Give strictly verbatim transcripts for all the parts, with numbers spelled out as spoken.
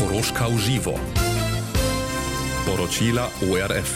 Koroška uživo. Poročila O R F.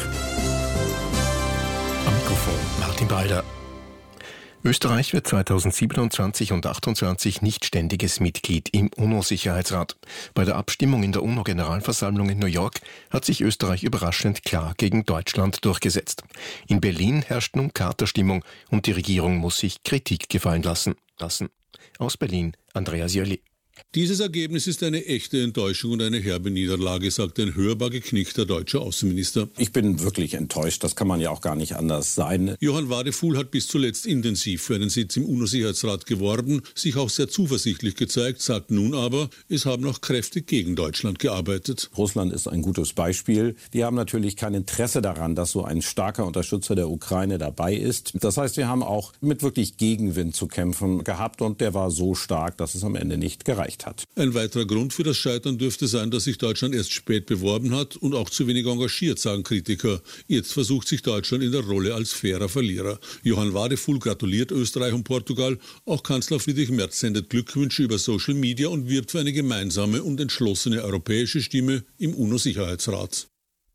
Am Mikrofon Martin Balder. Österreich wird zweitausendsiebenundzwanzig und achtundzwanzig nicht ständiges Mitglied im UNO-Sicherheitsrat. Bei der Abstimmung in der UNO-Generalversammlung in New York hat sich Österreich überraschend klar gegen Deutschland durchgesetzt. In Berlin herrscht nun Katerstimmung und die Regierung muss sich Kritik gefallen lassen. lassen. Aus Berlin, Andreas Jöli. Dieses Ergebnis ist eine echte Enttäuschung und eine herbe Niederlage, sagt ein hörbar geknickter deutscher Außenminister. Ich bin wirklich enttäuscht, das kann man ja auch gar nicht anders sein. Johann Wadefuhl hat bis zuletzt intensiv für einen Sitz im UNO-Sicherheitsrat geworben, sich auch sehr zuversichtlich gezeigt, sagt nun aber, es haben auch Kräfte gegen Deutschland gearbeitet. Russland ist ein gutes Beispiel. Die haben natürlich kein Interesse daran, dass so ein starker Unterstützer der Ukraine dabei ist. Das heißt, wir haben auch mit wirklich Gegenwind zu kämpfen gehabt und der war so stark, dass es am Ende nicht gereicht hat. Ein weiterer Grund für das Scheitern dürfte sein, dass sich Deutschland erst spät beworben hat und auch zu wenig engagiert, sagen Kritiker. Jetzt versucht sich Deutschland in der Rolle als fairer Verlierer. Johann Wadefuhl gratuliert Österreich und Portugal. Auch Kanzler Friedrich Merz sendet Glückwünsche über Social Media und wirbt für eine gemeinsame und entschlossene europäische Stimme im UNO-Sicherheitsrat.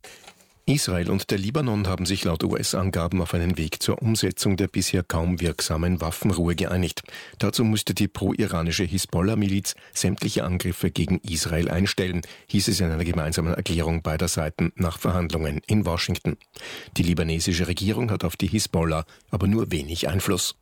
Israel und der Libanon haben sich laut U S-Angaben auf einen Weg zur Umsetzung der bisher kaum wirksamen Waffenruhe geeinigt. Dazu müsste die pro-iranische Hisbollah-Miliz sämtliche Angriffe gegen Israel einstellen, hieß es in einer gemeinsamen Erklärung beider Seiten nach Verhandlungen in Washington. Die libanesische Regierung hat auf die Hisbollah aber nur wenig Einfluss.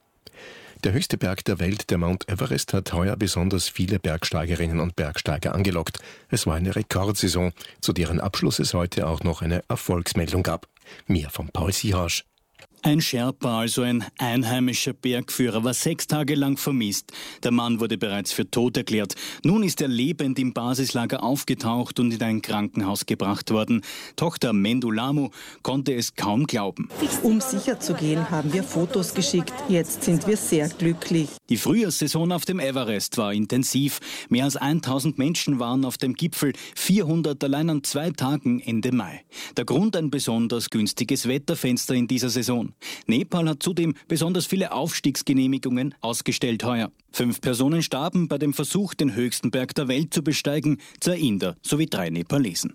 Der höchste Berg der Welt, der Mount Everest, hat heuer besonders viele Bergsteigerinnen und Bergsteiger angelockt. Es war eine Rekordsaison, zu deren Abschluss es heute auch noch eine Erfolgsmeldung gab. Mehr von Paul Sihage. Ein Sherpa, also ein einheimischer Bergführer, war sechs Tage lang vermisst. Der Mann wurde bereits für tot erklärt. Nun ist er lebend im Basislager aufgetaucht und in ein Krankenhaus gebracht worden. Tochter Mendulamu konnte es kaum glauben. Um sicher zu gehen, haben wir Fotos geschickt. Jetzt sind wir sehr glücklich. Die Frühjahrssaison auf dem Everest war intensiv. Mehr als tausend Menschen waren auf dem Gipfel, vierhundert allein an zwei Tagen Ende Mai. Der Grund ein besonders günstiges Wetterfenster in dieser Saison. Nepal hat zudem besonders viele Aufstiegsgenehmigungen ausgestellt heuer. Fünf Personen starben bei dem Versuch, den höchsten Berg der Welt zu besteigen, zwei Inder sowie drei Nepalesen.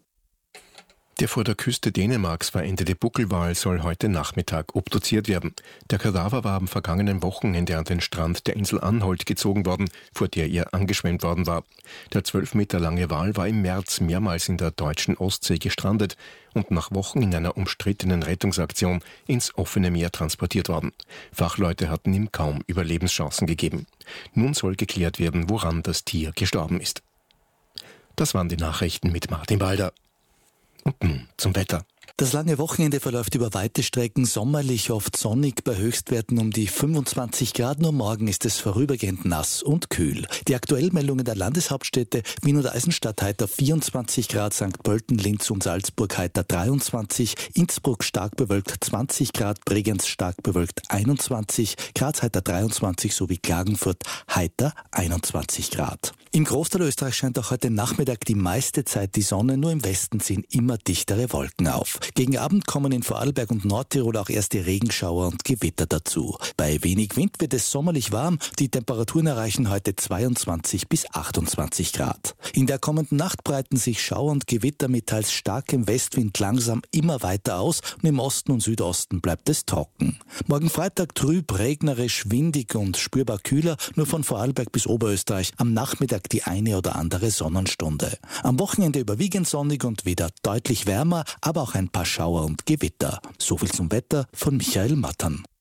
Der vor der Küste Dänemarks verendete Buckelwal soll heute Nachmittag obduziert werden. Der Kadaver war am vergangenen Wochenende an den Strand der Insel Anholt gezogen worden, vor der er angeschwemmt worden war. Der zwölf Meter lange Wal war im März mehrmals in der deutschen Ostsee gestrandet und nach Wochen in einer umstrittenen Rettungsaktion ins offene Meer transportiert worden. Fachleute hatten ihm kaum Überlebenschancen gegeben. Nun soll geklärt werden, woran das Tier gestorben ist. Das waren die Nachrichten mit Martin Balder. Und nun zum Wetter. Das lange Wochenende verläuft über weite Strecken sommerlich, oft sonnig, bei Höchstwerten um die fünfundzwanzig Grad. Nur morgen ist es vorübergehend nass und kühl. Die Aktuellmeldungen der Landeshauptstädte Wien und Eisenstadt heiter vierundzwanzig Grad, Sankt Pölten, Linz und Salzburg heiter dreiundzwanzig, Innsbruck stark bewölkt zwanzig Grad, Bregenz stark bewölkt einundzwanzig, Graz heiter dreiundzwanzig sowie Klagenfurt heiter einundzwanzig Grad. Im Großteil Österreich scheint auch heute Nachmittag die meiste Zeit die Sonne, nur im Westen ziehen immer dichtere Wolken auf. Gegen Abend kommen in Vorarlberg und Nordtirol auch erste Regenschauer und Gewitter dazu. Bei wenig Wind wird es sommerlich warm. Die Temperaturen erreichen heute zweiundzwanzig bis achtundzwanzig Grad. In der kommenden Nacht breiten sich Schauer und Gewitter mit teils starkem Westwind langsam immer weiter aus und im Osten und Südosten bleibt es trocken. Morgen Freitag trüb, regnerisch, windig und spürbar kühler, nur von Vorarlberg bis Oberösterreich. Am Nachmittag die eine oder andere Sonnenstunde. Am Wochenende überwiegend sonnig und wieder deutlich wärmer, aber auch ein paar Schauer und Gewitter. So viel zum Wetter von Michael Mattern.